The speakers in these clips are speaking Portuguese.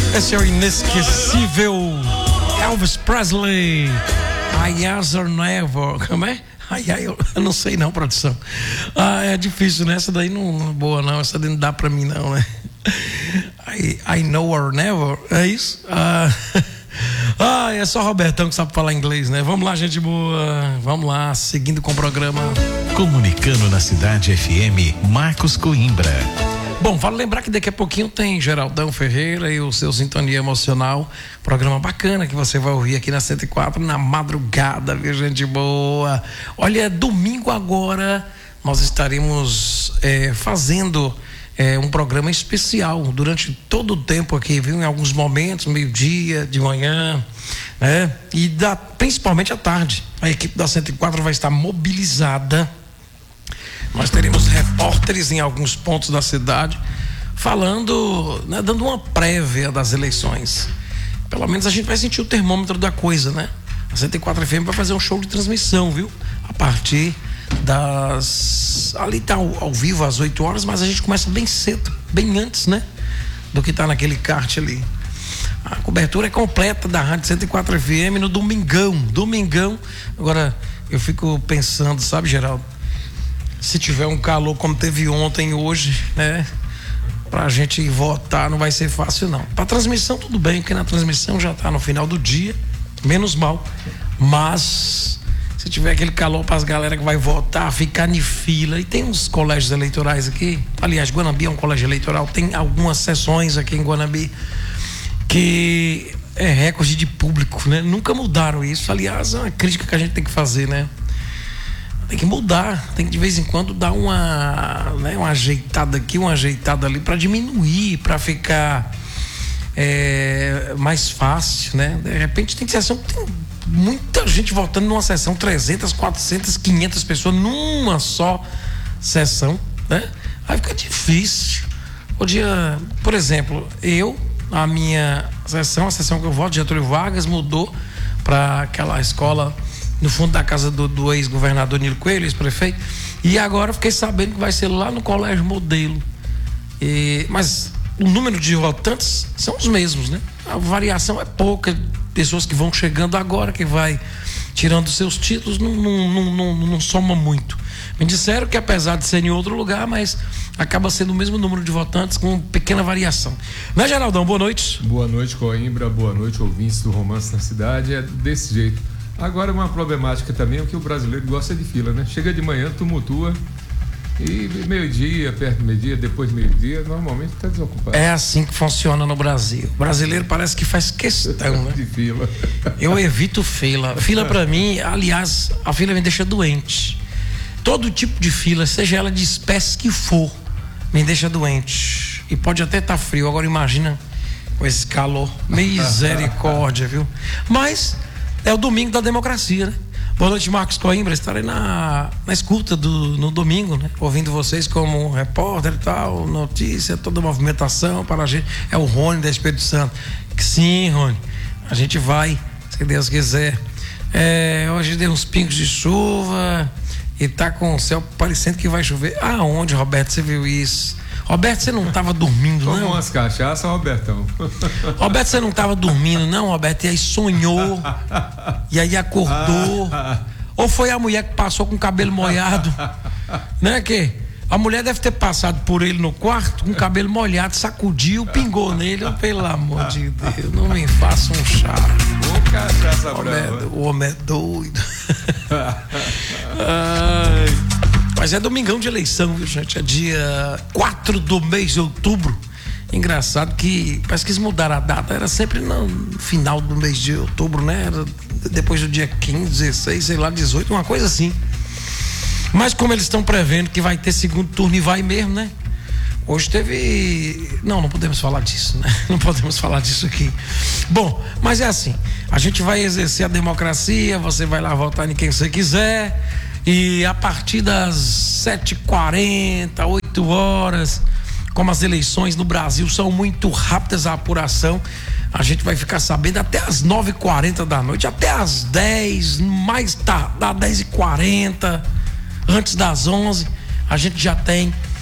Esse é o inesquecível Elvis Presley. I As or Never. Como é? Eu não sei não, produção. É difícil, né? Essa daí não é boa não. Essa daí não dá pra mim não, né? I Know or Never. É isso? É só Robertão que sabe falar inglês, né? Vamos lá, gente boa. Vamos lá, seguindo com o programa. Comunicando na Cidade FM, Marcos Coimbra. Bom, vale lembrar que daqui a pouquinho tem Geraldão Ferreira e o seu Sintonia Emocional, programa bacana que você vai ouvir aqui na 104 na madrugada, viu, gente boa? Olha, domingo agora nós estaremos fazendo um programa especial durante todo o tempo aqui, viu? Em alguns momentos, meio-dia, de manhã, né? E principalmente à tarde. A equipe da 104 vai estar mobilizada. Nós teremos repórteres em alguns pontos da cidade falando, né, dando uma prévia das eleições. Pelo menos a gente vai sentir o termômetro da coisa, né? A 104 FM vai fazer um show de transmissão, viu? A partir ali tá ao vivo às 8 horas, mas a gente começa bem cedo, bem antes, né? Do que tá naquele kart ali. A cobertura é completa da Rádio 104 FM no domingão. Agora, eu fico pensando, sabe, Geraldo? Se tiver um calor como teve ontem e hoje, né? Pra gente ir votar não vai ser fácil não. Pra transmissão tudo bem, porque na transmissão já tá no final do dia, menos mal. Mas se tiver aquele calor pras galera que vai votar, ficar em fila, e tem uns colégios eleitorais aqui, aliás, Guanabi é um colégio eleitoral, tem algumas sessões aqui em Guanabi que é recorde de público, né? Nunca mudaram isso, aliás, é uma crítica que a gente tem que fazer, né? Tem que mudar, tem que de vez em quando dar uma ajeitada aqui, uma ajeitada ali para diminuir, para ficar mais fácil, né? De repente tem sessão, tem muita gente votando numa sessão, 300, 400, 500 pessoas numa só sessão, né? Aí fica difícil. Por exemplo, a minha sessão, a sessão que eu voto, Getúlio Vargas, mudou para aquela escola no fundo da casa do ex-governador Nilo Coelho, ex-prefeito, e agora fiquei sabendo que vai ser lá no Colégio Modelo. Mas o número de votantes são os mesmos, né? A variação é pouca, pessoas que vão chegando agora, que vai tirando seus títulos, não soma muito. Me disseram que apesar de ser em outro lugar, mas acaba sendo o mesmo número de votantes com pequena variação. Né, Geraldão? Boa noite. Boa noite, Coimbra. Boa noite, ouvintes do Romance na Cidade. É desse jeito. Agora, uma problemática também é que o brasileiro gosta de fila, né? Chega de manhã, tumultua, e meio-dia, perto do meio-dia, depois do meio-dia, normalmente está desocupado. É assim que funciona no Brasil. O brasileiro parece que faz questão, né? De fila. Eu evito fila. Fila para mim, aliás, a fila me deixa doente. Todo tipo de fila, seja ela de espécie que for, me deixa doente. E pode até estar frio. Agora imagina com esse calor. Misericórdia, viu? Mas é o domingo da democracia, né? Boa noite, Marcos Coimbra. Estarei na escuta no domingo, né? Ouvindo vocês como repórter e tal, notícia, toda a movimentação para a gente. É o Rony da Espírito Santo. Sim, Rony, a gente vai, se Deus quiser. Hoje deu uns pingos de chuva e tá com o céu parecendo que vai chover. Aonde, Roberto, você viu isso? Roberto, você não estava dormindo, não? Tomou umas cachaças, Robertão. Roberto, você não estava dormindo, não, Roberto? E aí sonhou, e aí acordou. Ou foi a mulher que passou com o cabelo molhado? Né, que? A mulher deve ter passado por ele no quarto com o cabelo molhado, sacudiu, pingou nele. Pelo amor de Deus, não me faça um chá. Ô, cachaça brava. O homem é doido. Mas é domingão de eleição, viu, gente? É dia 4 do mês de outubro. Engraçado que parece que eles mudaram a data. Era sempre no final do mês de outubro, né? Era depois do dia 15, 16, sei lá, 18, uma coisa assim. Mas como eles estão prevendo que vai ter segundo turno e vai mesmo, né? Hoje teve... Não podemos falar disso, né? Não podemos falar disso aqui. Bom, mas é assim. A gente vai exercer a democracia, você vai lá votar em quem você quiser. E a partir das 7h40, 8 horas, como as eleições no Brasil são muito rápidas a apuração, a gente vai ficar sabendo até as 9h40 da noite, até as 10, mais tarde, 10h40, antes das 11, a gente já tem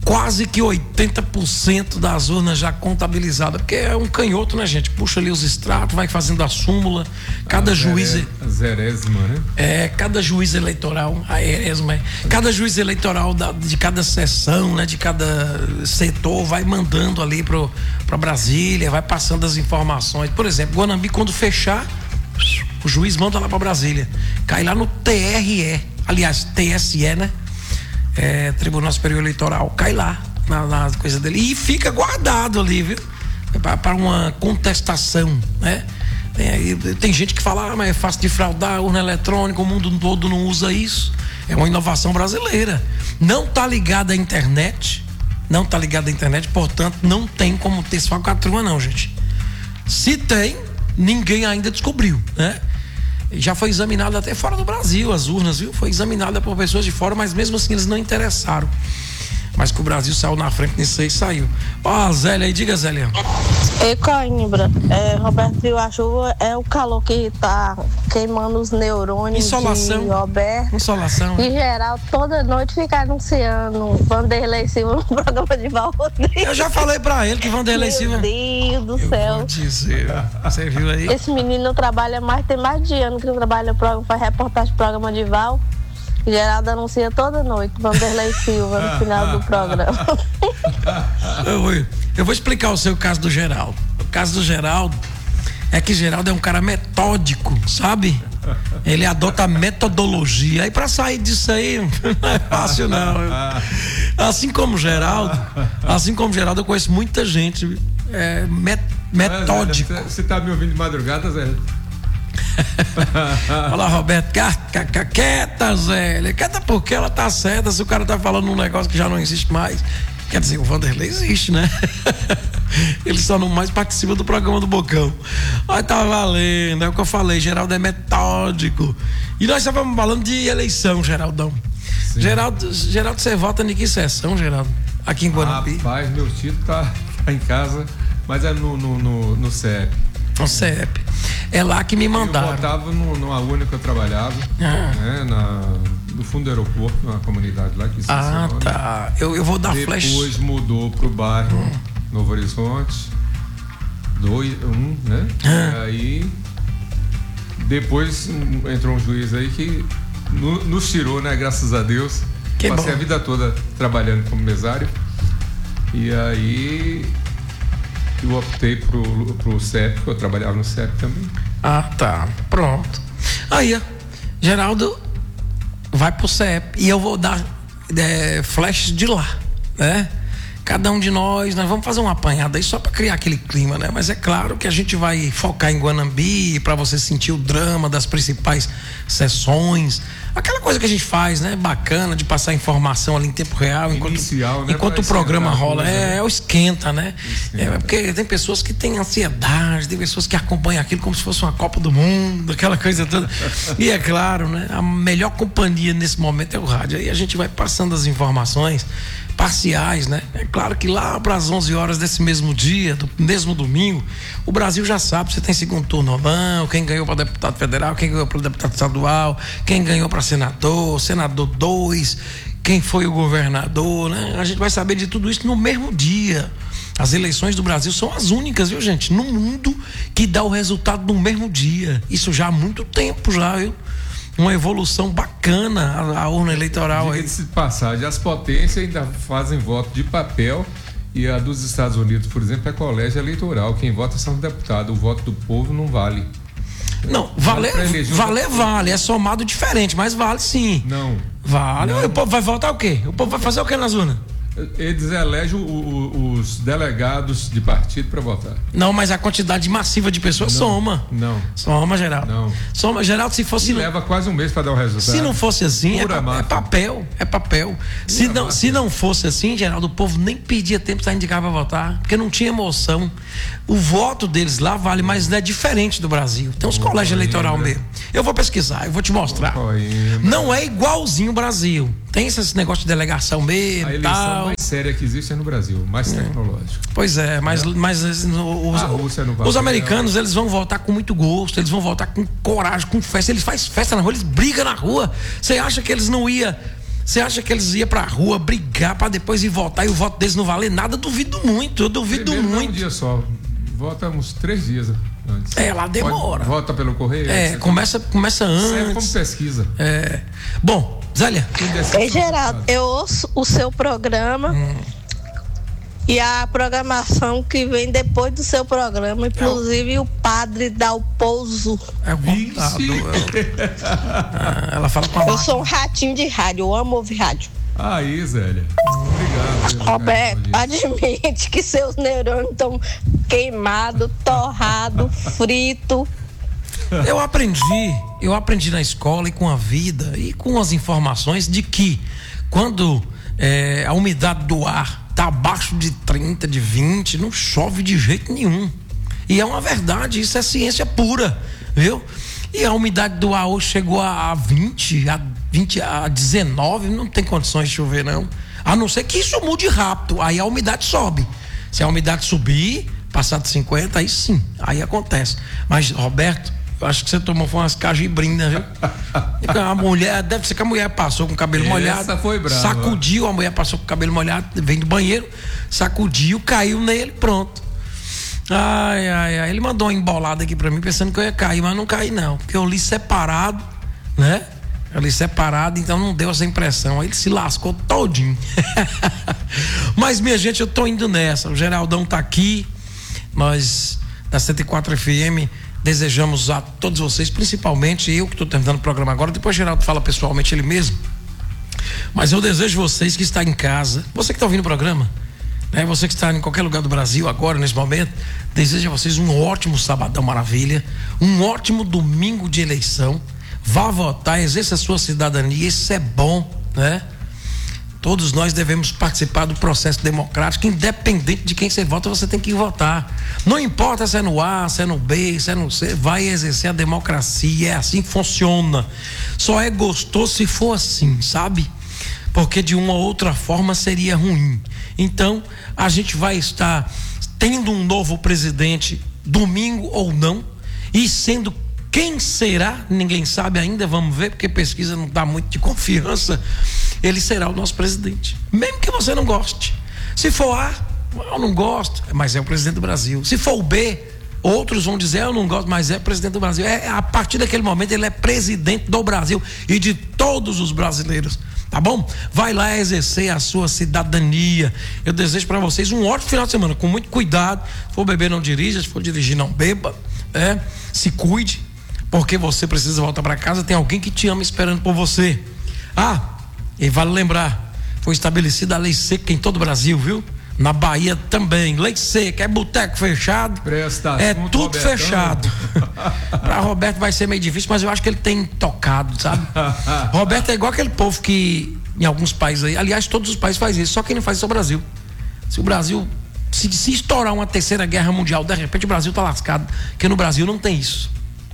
quase que 80% das urnas já contabilizadas, porque é um canhoto, né, gente? Puxa ali os extratos, vai fazendo a súmula, cada juiz... A zerésima, né? Cada juiz eleitoral, cada juiz eleitoral de cada sessão, né, de cada setor, vai mandando ali para Brasília, vai passando as informações. Por exemplo, Guanambi, quando fechar, o juiz manda lá para Brasília, cai lá no TRE, aliás, TSE, né? Tribunal Superior Eleitoral, cai lá na coisa dele e fica guardado ali, viu? Para uma contestação, né? Tem gente que fala, mas é fácil de fraudar, urna eletrônica, o mundo todo não usa isso. É uma inovação brasileira. Não tá ligada à internet, portanto, não tem como ter esse falcatrua, não, gente. Se tem, ninguém ainda descobriu, né? Já foi examinado até fora do Brasil, as urnas, viu? Foi examinada por pessoas de fora, mas mesmo assim eles não interessaram. Mas que o Brasil saiu na frente nisso aí, saiu. Ó, Zélia aí, diga, Zélia. Ei, Coimbra, Roberto, viu, a chuva é o calor que tá queimando os neurônios. Insolação. De Roberto. Insolação. Em geral, toda noite fica anunciando Vanderlei Silva no programa de Valdir. Eu já falei pra ele que Vanderlei Silva... Meu Deus do céu. Vou dizer, você viu aí? Esse menino trabalha tem mais de ano que ele trabalha no programa, faz reportagem do programa de Val. Geraldo anuncia toda noite Vanderlei Silva no final do programa. Eu vou explicar o seu caso do Geraldo. O caso do Geraldo é que Geraldo é um cara metódico, sabe? Ele adota metodologia. Aí pra sair disso aí não é fácil, não. Assim como Geraldo, eu conheço muita gente metódico. Você tá me ouvindo de madrugada, Zé? Olha lá, Roberto, quieta, Zélia. Quieta porque ela tá certa. Se o cara tá falando um negócio que já não existe mais, quer dizer, o Vanderlei existe, né? Ele só não mais participa do programa do Bocão. Aí tá valendo, é o que eu falei, Geraldo é metódico. E nós estávamos falando de eleição, Geraldão. Sim. Geraldo, você vota em que sessão, Geraldo? Aqui em Guanambi? Rapaz, meu tio tá em casa, mas é no CEP. No CEP. É lá que me mandaram. Eu votava numa urna que eu trabalhava, né, no fundo do aeroporto, numa comunidade lá que se tá. Eu vou dar Depois flash. Depois mudou pro bairro Novo Horizonte, 1, né? E aí depois entrou um juiz aí que nos tirou, né? Graças a Deus. Que Passei bom. a vida toda trabalhando como mesário. E aí eu optei pro CEP, porque eu trabalhava no CEP também. Tá. Pronto. Aí, Geraldo vai pro CEP e eu vou dar flash de lá, né? Cada um de nós vamos fazer uma apanhada aí só para criar aquele clima, né? Mas é claro que a gente vai focar em Guanambi para você sentir o drama das principais sessões, aquela coisa que a gente faz, né? Bacana de passar informação ali em tempo real, enquanto o programa rola, o esquenta, né? Porque tem pessoas que têm ansiedade, tem pessoas que acompanham aquilo como se fosse uma Copa do Mundo, aquela coisa toda. E é claro, né? A melhor companhia nesse momento é o rádio. Aí a gente vai passando as informações parciais, né? É claro que lá para as 11 horas desse mesmo dia, do mesmo domingo, o Brasil já sabe se tem segundo turno ou não, quem ganhou para deputado federal, quem ganhou para deputado estadual, quem ganhou para senador 2, quem foi o governador, né? A gente vai saber de tudo isso no mesmo dia. As eleições do Brasil são as únicas, viu, gente, no mundo que dá o resultado no mesmo dia. Isso já há muito tempo já, viu? Uma evolução bacana a urna eleitoral aí. Diga-se de passagem, as potências ainda fazem voto de papel e a dos Estados Unidos, por exemplo, é colégio eleitoral. Quem vota são deputados. O voto do povo não vale. Não, vale, é somado diferente, mas vale sim. Não. Vale. Não. O povo vai votar o quê? O povo vai fazer o quê nas urnas? Eles elegem os delegados de partido para votar. Não, mas a quantidade massiva de pessoas soma. Não. Soma, Geraldo. Não. Soma, Geraldo, se fosse. Leva quase um mês para dar o resultado. Se não fosse assim, é papel. É papel. Se não fosse assim, Geraldo, o povo nem perdia tempo para indicar para votar, porque não tinha emoção. O voto deles lá vale, mas não é diferente do Brasil. Tem uns colégios eleitorais mesmo. Eu vou pesquisar, eu vou te mostrar. Não é igualzinho o Brasil. Tem esse negócio de delegação mesmo. A eleição mais séria que existe é no Brasil, mais tecnológico. Pois é, mas os americanos, eles vão votar com muito gosto, eles vão votar com coragem, com festa. Eles fazem festa na rua, eles brigam na rua. Você acha que eles não iam Você acha que eles iam pra rua brigar pra depois ir votar e o voto deles não valer nada? Duvido muito, eu duvido Primeiro, muito. Não um dia só, vota uns 3 dias antes. Lá demora. Vota pelo correio. Começa antes. Serve como pesquisa. Bom, Zélia. Ei, Geraldo, eu ouço o seu programa e a programação que vem depois do seu programa, inclusive o padre dá o pouso. Ela fala com a Eu sou um ratinho de rádio, eu amo ouvir rádio. Aí, Zélia. Obrigado. Roberto, admite que seus neurônios estão queimados, torrados, fritos. Eu aprendi na escola e com a vida e com as informações de que quando a umidade do ar está abaixo de 30, de 20, não chove de jeito nenhum. E é uma verdade, isso é ciência pura, viu? E a umidade do ar hoje chegou a 20, a 19, não tem condições de chover não. A não ser que isso mude rápido, aí a umidade sobe. Se a umidade subir, passar de 50, aí sim, aí acontece. Mas, Roberto, eu acho que você tomou umas cajibrinhas, viu? A mulher, deve ser que a mulher passou com o cabelo molhado. Essa foi brava. Sacudiu, a mulher passou com o cabelo molhado, vem do banheiro, sacudiu, caiu nele, pronto. Ai. Ele mandou uma embolada aqui pra mim, pensando que eu ia cair, mas não caí não, porque eu li separado, né? Eu li separado, então não deu essa impressão. Aí ele se lascou todinho. Mas, minha gente, eu tô indo nessa. O Geraldão tá aqui, nós da 104 FM desejamos a todos vocês, principalmente eu que estou terminando o programa agora, depois o Geraldo fala pessoalmente ele mesmo, mas eu desejo vocês que está em casa, você que está ouvindo o programa, né? Você que está em qualquer lugar do Brasil agora, nesse momento, desejo a vocês um ótimo sabadão maravilha, um ótimo domingo de eleição, vá votar, exerça a sua cidadania, isso é bom, né? Todos nós devemos participar do processo democrático, independente de quem você vota, você tem que ir votar. Não importa se é no A, se é no B, se é no C, vai exercer a democracia, é assim que funciona. Só é gostoso se for assim, sabe? Porque de uma ou outra forma seria ruim. Então, a gente vai estar tendo um novo presidente domingo ou não, e sendo quem será, ninguém sabe ainda, vamos ver, porque pesquisa não dá muito de confiança. Ele será o nosso presidente, mesmo que você não goste. Se for A, eu não gosto, mas é o presidente do Brasil. Se for o B, outros vão dizer, eu não gosto, mas é o presidente do Brasil. A partir daquele momento ele é presidente do Brasil e de todos os brasileiros, tá bom? Vai lá exercer a sua cidadania. Eu desejo para vocês um ótimo final de semana, com muito cuidado. Se for beber, não dirija, se for dirigir, não beba, se cuide, porque você precisa voltar para casa, tem alguém que te ama esperando por você. E vale lembrar, foi estabelecida a lei seca em todo o Brasil, viu? Na Bahia também, lei seca, é boteco fechado, tudo Robertão. Fechado. Para Roberto vai ser meio difícil, mas eu acho que ele tem tocado, sabe? Roberto é igual aquele povo que em alguns países aí, aliás, todos os países fazem isso, só quem não faz isso é o Brasil. Se o Brasil, se estourar uma terceira guerra mundial, de repente o Brasil tá lascado, porque no Brasil não tem isso.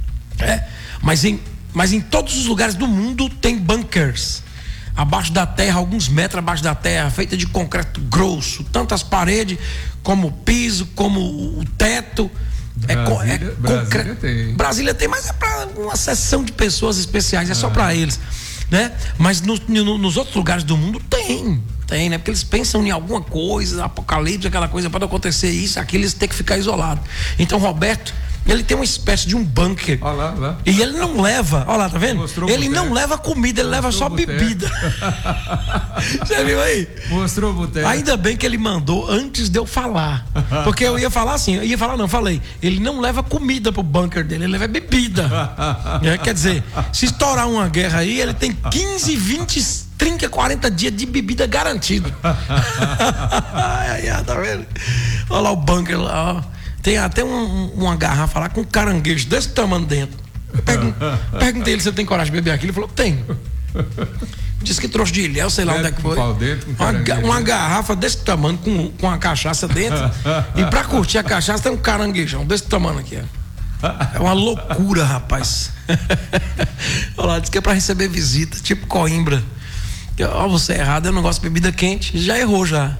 Mas em todos os lugares do mundo tem bunkers abaixo da terra, alguns metros abaixo da terra, feita de concreto grosso, tanto as paredes como o piso, como o teto. Brasília tem. Brasília tem, mas é para uma seção de pessoas especiais, é só para eles, né? Mas nos outros lugares do mundo tem, né? Porque eles pensam em alguma coisa, apocalipse, aquela coisa, pode acontecer isso, aquilo, eles têm que ficar isolados. Então, Roberto, ele tem uma espécie de um bunker. Olha lá. E ele não leva, olha lá, tá vendo? Ele não leva comida, ele leva só bebida. Você viu aí? Mostrou o boteco. Ainda bem que ele mandou antes de eu falar. Porque eu ia falar assim, falei, ele não leva comida pro bunker dele, ele leva bebida. Quer dizer, se estourar uma guerra aí, ele tem 15, 20, 30, 40 dias de bebida garantido. Tá vendo? Olha lá o bunker lá, ó. Tem até uma garrafa lá com caranguejo desse tamanho dentro. Perguntei ele se ele tem coragem de beber aquilo. Ele falou que tem. Disse que trouxe de ilhéu, sei lá onde é que foi. Uma garrafa desse tamanho com uma cachaça dentro. E pra curtir a cachaça tem um caranguejão desse tamanho aqui. É uma loucura, rapaz. Olha lá, disse que é pra receber visita, tipo Coimbra. Você é errado, eu não gosto de bebida quente. Já errou já.